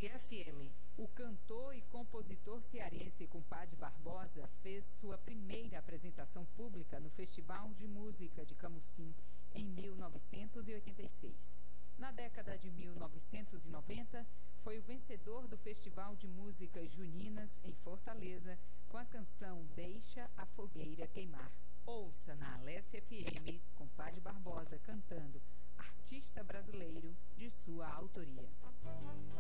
Alesse FM. O cantor e compositor cearense Compadre Barbosa fez sua primeira apresentação pública no Festival de Música de Camusim em 1986. Na década de 1990, foi o vencedor do Festival de Músicas Juninas em Fortaleza com a canção Deixa a Fogueira Queimar. Ouça na Alesse FM Compadre Barbosa cantando Artista Brasileiro de sua autoria.